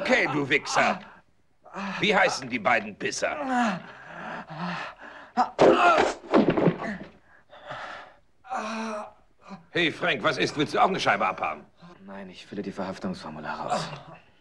Okay, du Wichser. Wie heißen die beiden Pisser? Hey, Frank, was ist? Willst du auch eine Scheibe abhaben? Nein, ich fülle die Verhaftungsformulare aus.